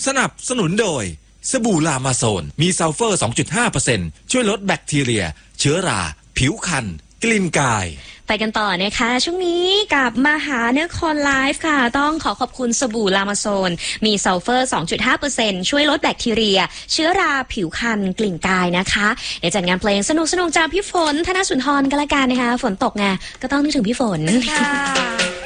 สนับสนุนโดยสบู่ลามาโซนมีซัลเฟอร์ 2.5% ช่วยลดแบคทีเรียเชื้อราผิวคันกลิ่นกายไปกันต่อนะคะช่วงนี้กับมหานครไลฟ์ค่ะต้องขอบคุณสบู่ลามาโซนมีซัลเฟอร์ 2.5% ช่วยลดแบคทีเรียเชื้อราผิวคันกลิ่นกายนะคะเดี๋ยวจัดงานเพลงสนุกจากพี่ฝนธนสุนทรกันละกันนะคะฝนตกไงก็ต้องนึกถึงพี่ฝนค่ะ